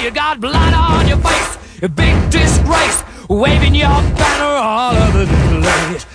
You got blood on your face, a big disgrace, waving your banner all over the place.